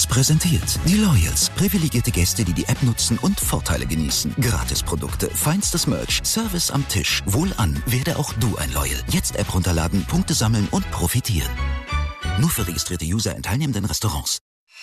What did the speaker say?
präsentiert. Die Loyals. Privilegierte Gäste, die die App nutzen und Vorteile genießen. Gratisprodukte, feinstes Merch, Service am Tisch. Wohlan, werde auch du ein Loyal. Jetzt App runterladen, Punkte sammeln und profitieren. Nur für registrierte User in teilnehmenden Restaurants.